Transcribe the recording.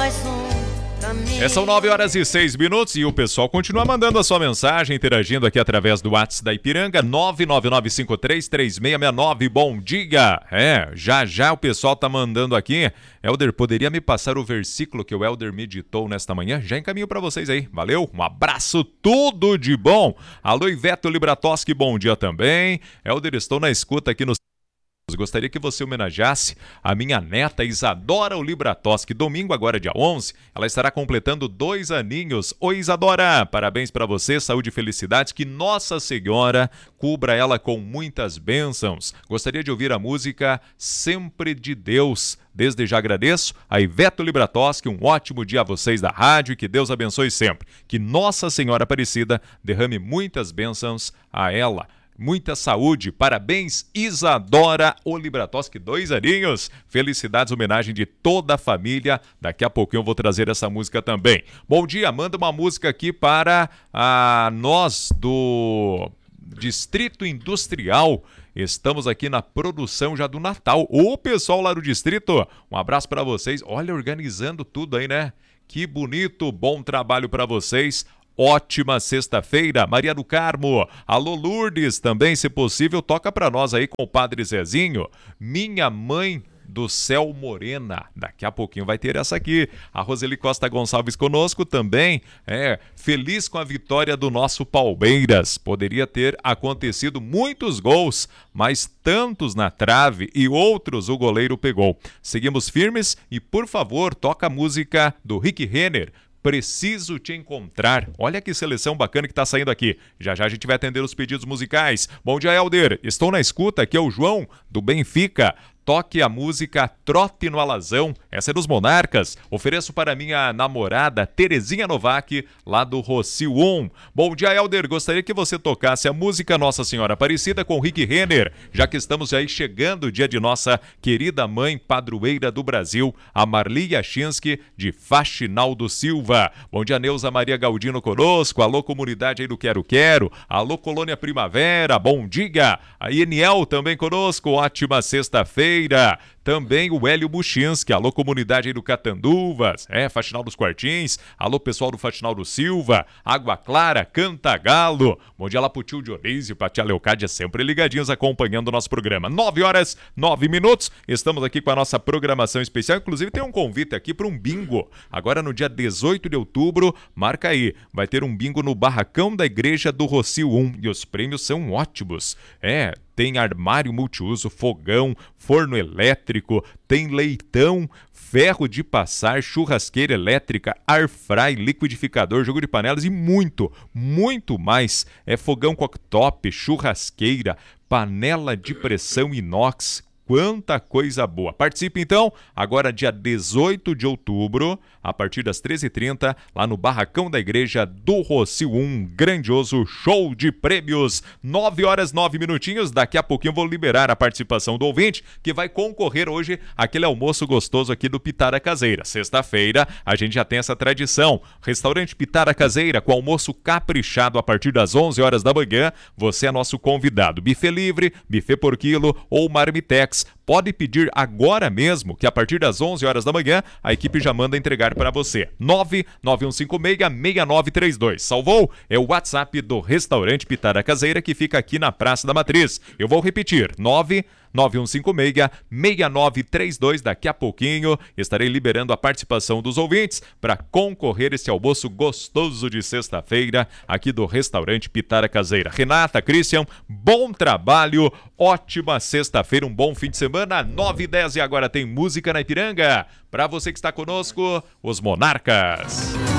São 9h06 e o pessoal continua mandando a sua mensagem, interagindo aqui através do WhatsApp da Ipiranga, 999533669. Bom dia! Já o pessoal tá mandando aqui. Helder, poderia me passar o versículo que o Helder meditou nesta manhã? Já encaminho para vocês aí, valeu? Um abraço, tudo de bom! Alô, Iveto Libratoski, bom dia também. Helder, estou na escuta aqui no... Gostaria que você homenageasse a minha neta Isadora Libratoski. Domingo, agora dia 11, ela estará completando 2 aninhos. Oi, Isadora, parabéns para você, saúde e felicidades, que Nossa Senhora cubra ela com muitas bênçãos. Gostaria de ouvir a música Sempre de Deus. Desde já agradeço a Iveto Libratoski, um ótimo dia a vocês da rádio e que Deus abençoe sempre. Que Nossa Senhora Aparecida derrame muitas bênçãos a ela. Muita saúde, parabéns Isadora Libratoski, 2 aninhos, felicidades, homenagem de toda a família, daqui a pouquinho eu vou trazer essa música também. Bom dia, manda uma música aqui para nós do Distrito Industrial, estamos aqui na produção já do Natal. O pessoal lá do Distrito, um abraço para vocês, olha, organizando tudo aí, né? Que bonito, bom trabalho para vocês. Ótima sexta-feira, Maria do Carmo. Alô, Lourdes, também, se possível, toca pra nós aí com o Padre Zezinho. Minha Mãe do Céu Morena. Daqui a pouquinho vai ter essa aqui. A Roseli Costa Gonçalves conosco também. Feliz com a vitória do nosso Palmeiras. Poderia ter acontecido muitos gols, mas tantos na trave e outros o goleiro pegou. Seguimos firmes e, por favor, toca a música do Rick Renner. Preciso te encontrar. Olha que seleção bacana que tá saindo aqui. Já a gente vai atender os pedidos musicais. Bom dia, Helder. Estou na escuta. Aqui é o João, do Benfica. Toque a música Trote no Alazão. Essa é dos Monarcas. Ofereço para minha namorada Terezinha Novak, lá do Rocio 1. Bom dia, Helder. Gostaria que você tocasse a música Nossa Senhora Aparecida com Rick Renner, já que estamos aí chegando o dia de nossa querida mãe padroeira do Brasil, a Marli Yashinsky, de Faxinaldo Silva. Bom dia, Neuza Maria Galdino conosco. Alô, comunidade aí do Quero Quero. Alô, Colônia Primavera. Bom dia. A Eniel também conosco. Ótima sexta-feira. Também o Hélio Buchinski, alô comunidade aí do Catanduvas, Faxinal dos Quartins, alô pessoal do Faxinal do Silva, Água Clara, Cantagalo, bom dia lá pro tio Dionísio, pra tia Leocádia, sempre ligadinhos acompanhando o nosso programa. 9h09, estamos aqui com a nossa programação especial, inclusive tem um convite aqui para um bingo, agora no dia 18 de outubro, marca aí, vai ter um bingo no Barracão da Igreja do Rocio 1, e os prêmios são ótimos, tem armário multiuso, fogão, forno elétrico, tem leitão, ferro de passar, churrasqueira elétrica, airfry, liquidificador, jogo de panelas e muito, muito mais. Fogão cooktop, churrasqueira, panela de pressão inox, quanta coisa boa. Participe então, agora dia 18 de outubro, a partir das 13h30, lá no Barracão da Igreja do Rocio 1, grandioso show de prêmios. 9h09, daqui a pouquinho eu vou liberar a participação do ouvinte, que vai concorrer hoje àquele almoço gostoso aqui do Pitara Caseira. Sexta-feira, a gente já tem essa tradição. Restaurante Pitara Caseira, com almoço caprichado a partir das 11h da manhã, você é nosso convidado. Buffet livre, buffet por quilo ou marmitex. Pode pedir agora mesmo, que a partir das 11h da manhã, a equipe já manda entregar para você. 99156-6932. Salvou? É o WhatsApp do Restaurante Pitara Caseira, que fica aqui na Praça da Matriz. Eu vou repetir, 99156-6932. Daqui a pouquinho estarei liberando a participação dos ouvintes para concorrer esse almoço gostoso de sexta-feira aqui do Restaurante Pitara Caseira. Renata, Christian, bom trabalho, ótima sexta-feira, um bom fim de semana. 9h10 e agora tem música na Ipiranga. Para você que está conosco, os Monarcas.